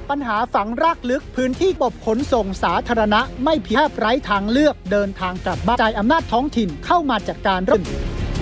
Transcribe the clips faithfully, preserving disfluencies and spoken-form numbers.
ปัญหาฝังรากลึกพื้นที่ระบบขนส่งสาธารณะไม่เพียงแค่ไร้ทางเลือกเดินทางกลับบ้านใจอำนาจท้องถิ่นเข้ามาจัดการเรื่อง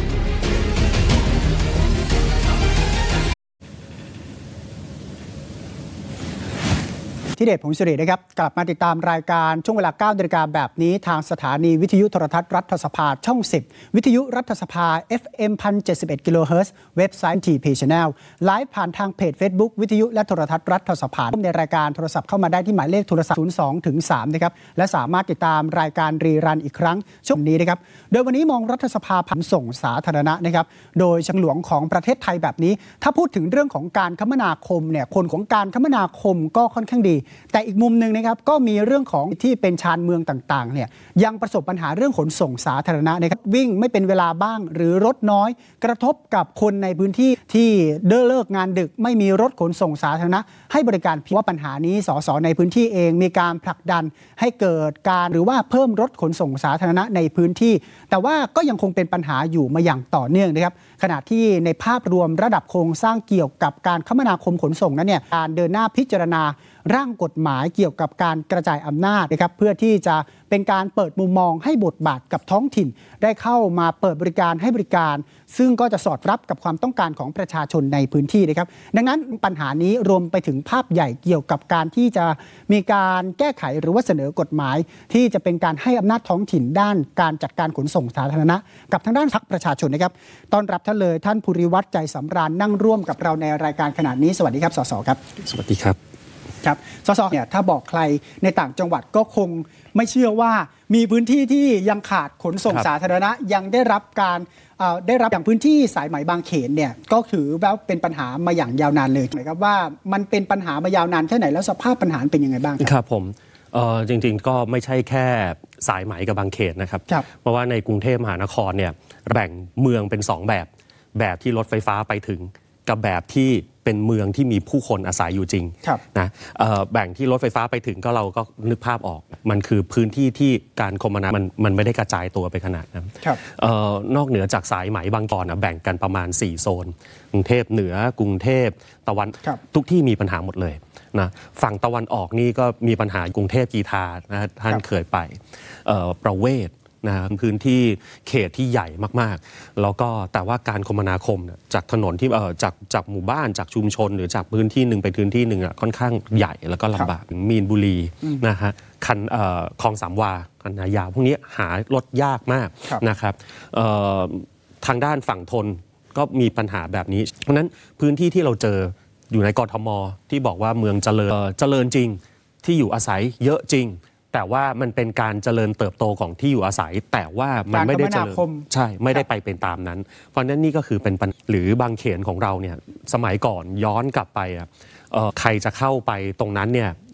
ที่เดช พงศ์สิรินะครับกลับมาติดตามรายการช่วงเวลา เก้านาฬิกาแบบนี้ทางสถานีวิทยุโทรทัศน์รัฐสภาช่องสิบวิทยุรัฐสภา เอฟ เอ็ม หนึ่งพันเจ็ดสิบเอ็ด กิโลเฮิรตซ์เว็บไซต์ ที พี Channel ไลฟ์ผ่านทางเพจ Facebook วิทยุและโทรทัศน์รัฐสภาในรายการโทรศัพท์เข้ามาได้ที่หมายเลขโทรศัพท์ ศูนย์ สอง ถึง สาม นะครับและสามารถติดตามรายการรีรันอีกครั้งช่วงนี้นะครับโดยวันนี้มองรัฐสภาผ่านส่งสาธารณะนะครับโดยเชิงหลวงของประเทศไทยแบบนี้ถ้าพูดถึงเรื่องของการคมนาคมเนี่ยคนของการคมนาคมก็ค่อนข้างดีแต่อีกมุมนึงนะครับก็มีเรื่องของที่เป็นชานเมืองต่างๆเนี่ยยังประสบปัญหาเรื่องขนส่งสาธารณะนะครับวิ่งไม่เป็นเวลาบ้างหรือรถน้อยกระทบกับคนในพื้นที่ที่เลิกงานดึกไม่มีรถขนส่งสาธารณะให้บริการว่าปัญหานี้สสในพื้นที่เองมีการผลักดันให้เกิดการหรือว่าเพิ่มรถขนส่งสาธารณะในพื้นที่แต่ว่าก็ยังคงเป็นปัญหาอยู่มาอย่างต่อเนื่องนะครับขณะที่ในภาพรวมระดับโครงสร้างเกี่ยวกับการคมนาคมขนส่งนั้นเนี่ยการเดินหน้าพิจารณาร่างกฎหมายเกี่ยวกับการกระจายอำนาจนะครับเพื่อที่จะเป็นการเปิดมุมมองให้บทบาทกับท้องถิ่นได้เข้ามาเปิดบริการให้บริการซึ่งก็จะสอดรับกับความต้องการของประชาชนในพื้นที่นะครับดังนั้นปัญหานี้รวมไปถึงภาพใหญ่เกี่ยวกับการที่จะมีการแก้ไขหรือว่าเสนอกฎหมายที่จะเป็นการให้อำนาจท้องถิ่นด้านการจัดการขนส่งสาธารณะกับทางด้านพรรคประชาชนนะครับต้อนรับท่านเลยท่านภูริวัฒน์ใจสำราญนั่งร่วมกับเราในรายการขณะนี้สวัสดีครับสสครับสวัสดีครับครับสสเนี่ยถ้าบอกใครในต่างจังหวัดก็คงไม่เชื่อว่ามีพื้นที่ที่ยังขาดขนส่งสาธารณะยังได้รับการได้รับอย่างพื้นที่สายไหมบางเขนเนี่ยก็ถือว่าเป็นปัญหามาอย่างยาวนานเลยนะครับว่ามันเป็นปัญหามายาวนานแค่ไหนแล้วสภาพปัญหาเป็นยังไงบ้างครับผมจริงๆก็ไม่ใช่แค่สายไหมกับบางเขนนะครับเพราะว่าในกรุงเทพมหานครเนี่ยแบ่งเมืองเป็นสองแบบแบบที่รถไฟฟ้าไปถึงกับแบบที่เป็นเมืองที่มีผู้คนอาศัยอยู่จริงนะแบ่งที่รถไฟฟ้าไปถึงก็เราก็นึกภาพออกมันคือพื้นที่ที่การคมนาคมมันมันไม่ได้กระจายตัวไปขนาดนั้นนอกเหนือจากสายไหมบางตอนนะแบ่งกันประมาณสี่โซนกรุงเทพเหนือกรุงเทพตะวันทุกที่มีปัญหาหมดเลยนะฝั่งตะวันออกนี่ก็มีปัญหากรุงเทพกีฬานะท่านเคยไปประเวศนะพื้นที่เขตที่ใหญ่มากๆแล้วก็แต่ว่าการคมนาคมจากถนนที่เอ่อจากจากหมู่บ้านจากชุมชนหรือจากพื้นที่หนึ่งไปพื้นที่หนึ่งอ่ะค่อนข้างใหญ่แล้วก็ลำบากมีนบุรีนะฮะคันเอ่อคลองสามวาคันนายาวพวกนี้หารถยากมากนะครับทางด้านฝั่งทนก็มีปัญหาแบบนี้เพราะนั้นพื้นที่ที่เราเจออยู่ในกทมที่บอกว่าเมืองเจริญเจริญจริงที่อยู่อาศัยเยอะจริงแต่ว่ามันเป็นการเจริญเติบโตของที่อยู่อาศัยแต่ว่ามันไม่ได้เจริญใช่ไม่ได้ไปเป็นตามนั้นเพราะนั้นนี่ก็คือเป็นหรือบางเขนของเราเนี่ยสมัยก่อนย้อนกลับไปอ่ะใครจะเข้าไปตรงนั้นเนี่ย